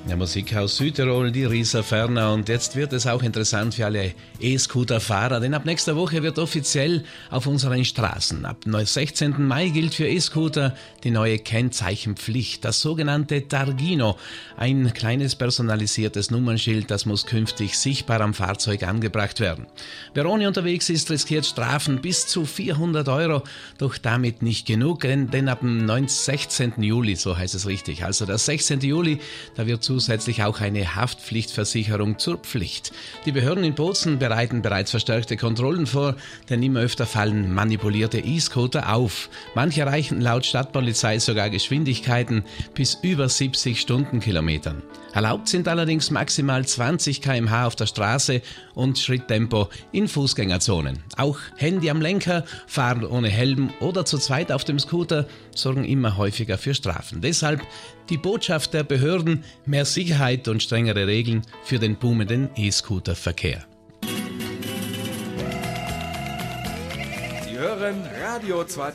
Ja, Musik aus Südtirol, die Risa Ferner. Und jetzt wird es auch interessant für alle E-Scooter-Fahrer, denn ab nächster Woche wird offiziell auf unseren Straßen, ab 16. Mai gilt für E-Scooter die neue Kennzeichenpflicht, das sogenannte Targino. Ein kleines personalisiertes Nummernschild, das muss künftig sichtbar am Fahrzeug angebracht werden. Wer ohne unterwegs ist, riskiert Strafen bis zu 400 €, doch damit nicht genug, denn ab dem 16. Juli, so heißt es richtig, also der 16. Juli, da wird zusätzlich auch eine Haftpflichtversicherung zur Pflicht. Die Behörden in Bozen bereiten bereits verstärkte Kontrollen vor, denn immer öfter fallen manipulierte E-Scooter auf. Manche erreichen laut Stadtpolizei sogar Geschwindigkeiten bis über 70 Stundenkilometern. Erlaubt sind allerdings maximal 20 km/h auf der Straße und Schritttempo in Fußgängerzonen. Auch Handy am Lenker, Fahren ohne Helm oder zu zweit auf dem Scooter sorgen immer häufiger für Strafen. Deshalb die Botschaft der Behörden: mehr Sicherheit und strengere Regeln für den boomenden E-Scooter-Verkehr. Sie hören Radio 2